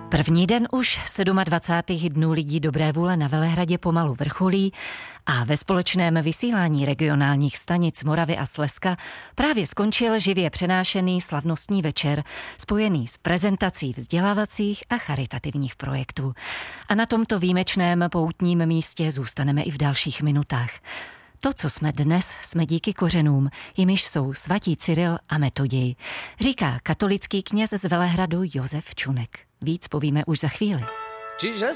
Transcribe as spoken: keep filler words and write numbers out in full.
První den už dvacátého sedmého dnů lidí dobré vůle na Velehradě pomalu vrcholí a ve společném vysílání regionálních stanic Moravy a Slezska právě skončil živě přenášený slavnostní večer spojený s prezentací vzdělávacích a charitativních projektů. A na tomto výjimečném poutním místě zůstaneme i v dalších minutách. To, co jsme dnes, jsme díky kořenům, jimiž jsou svatí Cyril a Metoděj, říká katolický kněz z Velehradu Josef Čunek. Víc povíme už za chvíli. Čiže